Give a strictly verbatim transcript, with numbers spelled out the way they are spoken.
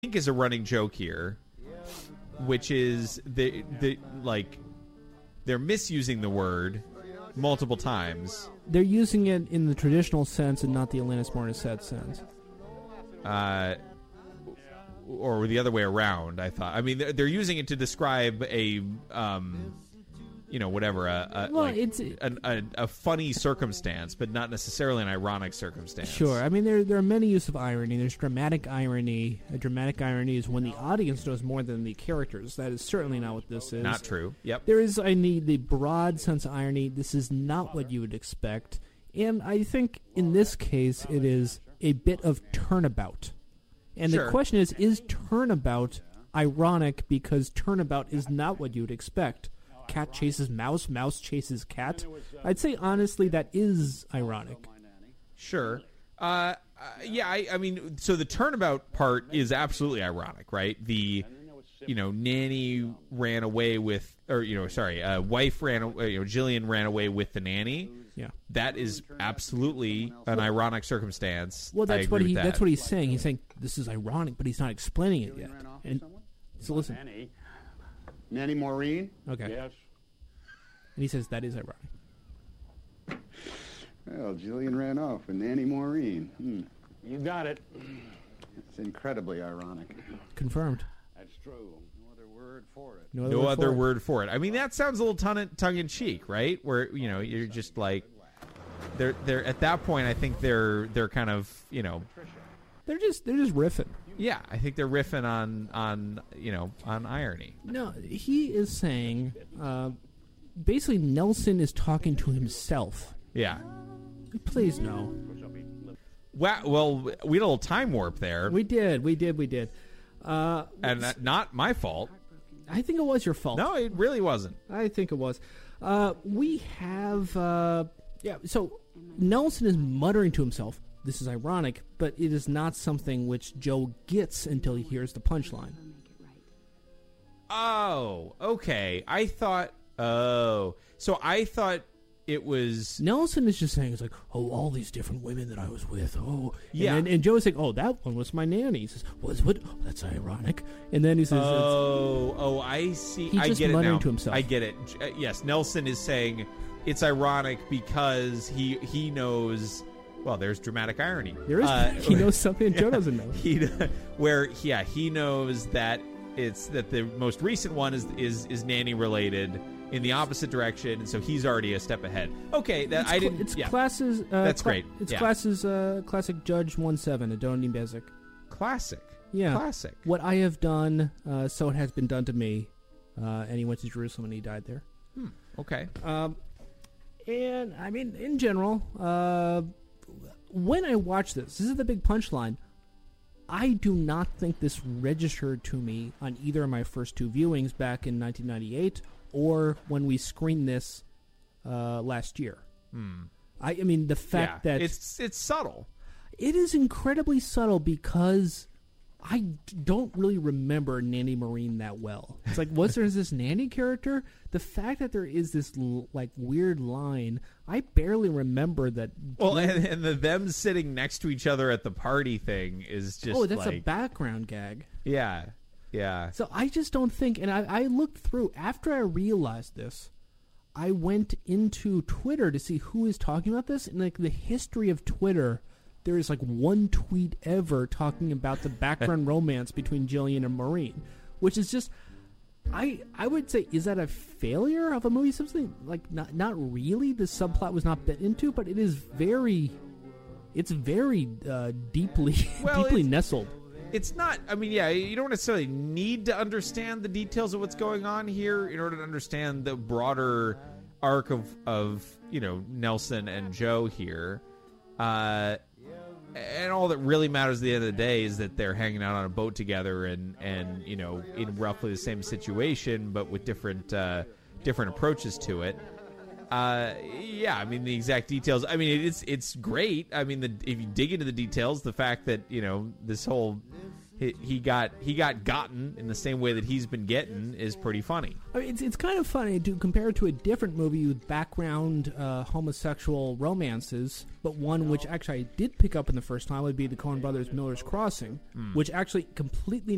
think is a running joke here, which is the the like they're misusing the word multiple times. They're using it in the traditional sense and not the Alanis Morissette sense. Uh, or the other way around, I thought. I mean, they're, they're using it to describe a, um, you know, whatever, a, a, well, like it's, a, a, a funny circumstance, but not necessarily an ironic circumstance. Sure. I mean, there there are many uses of irony. There's dramatic irony. A dramatic irony is when the audience knows more than the characters. That is certainly not what this is. Not true. Yep. There is, I need the broad sense of irony. This is not what you would expect. And I think in this case, it is a bit of turnabout. And sure. the question is, is turnabout ironic because turnabout is not what you would expect? Cat chases mouse, mouse chases cat. I'd say, honestly, that is ironic. Sure. Uh, uh, yeah, I, I mean, so the turnabout part is absolutely ironic, right? The, you know, nanny ran away with, or, you know, sorry, uh, wife ran away, you know, Jillian ran away with the nanny. Yeah. That is absolutely an ironic circumstance. Well, that's what he that. that's what he's saying. He's saying this is ironic, but he's not explaining it yet. And so listen. Nanny. Nanny Maureen? Okay. Yes. And he says that is ironic. Well, Jillian ran off with Nanny Maureen. Hmm. You got it. It's incredibly ironic. Confirmed. That's true. No other word for it. No other, no word, other for word it. for it. I mean, that sounds a little tongue, tongue in cheek, right? Where, you know, you're just like, they're they're at that point. I think they're they're kind of, you know, they're just they're just riffing. Yeah, I think they're riffing on on you know on irony. No, he is saying uh, basically Nelson is talking to himself. Yeah. Please no. Well, well, we had a little time warp there. We did, we did, we did. Uh, and uh, not my fault. I think it was your fault. No, it really wasn't. I think it was. Uh, we have, uh, yeah, so Nelson is muttering to himself, this is ironic, but it is not something which Joe gets until he hears the punchline. Oh, okay. I thought, oh. So I thought it was... Nelson is just saying, it's like, oh, all these different women that I was with, oh. Yeah. And, and Joe is like, oh, that one was my nanny. He says, was what? Oh, that's ironic. And then he says... Oh, oh, I see. He's I just get it muttering now. to himself. I get it. Uh, yes, Nelson is saying it's ironic because he he knows... Well, there's dramatic irony. There is. Uh, he knows something Joe doesn't know. He, where, yeah, he knows that it's that the most recent one is is is nanny related in the opposite direction, and so he's already a step ahead. Okay, that it's I didn't. Cl- it's yeah. classes. Uh, That's cla- great. It's yeah. classes. Uh, classic Judge one seven. Adoni Bezic. Classic. Yeah. Classic. What I have done, uh, so it has been done to me. Uh, and he went to Jerusalem and he died there. Hmm. Okay. Um, and I mean, in general, uh, when I watch this, this is the big punchline. I do not think this registered to me on either of my first two viewings back in nineteen ninety-eight or when we screened this uh, last year. Hmm. I, I mean, the fact yeah. that it's it's subtle. It is incredibly subtle because I d- don't really remember Nanny Maureen that well. It's like, was there this nanny character? The fact that there is this l- like weird line, I barely remember that. Well, and, and the them sitting next to each other at the party thing is just oh, that's like, a background gag. Yeah, yeah. So I just don't think, and I, I looked through after I realized this. I went into Twitter to see who is talking about this, and like the history of Twitter. There is like one tweet ever talking about the background romance between Jillian and Maureen, which is just, I I would say, is that a failure of a movie? Something like not not really. The subplot was not bit into, but it is very, it's very uh, deeply Well, deeply it's, nestled. It's not. I mean, yeah, you don't necessarily need to understand the details of what's going on here in order to understand the broader arc of of you know Nelson and Joe here. Uh, And all that really matters at the end of the day is that they're hanging out on a boat together and, and you know, in roughly the same situation, but with different uh, different approaches to it. Uh, yeah, I mean, the exact details. I mean, it's it's great. I mean, the, if you dig into the details, the fact that, you know, this whole... He, he got he got gotten in the same way that he's been getting is pretty funny. I mean, it's it's kind of funny to compare it to a different movie with background uh, homosexual romances, but one which actually I did pick up in the first time would be the Coen Brothers' Miller's Crossing, Mm. which actually completely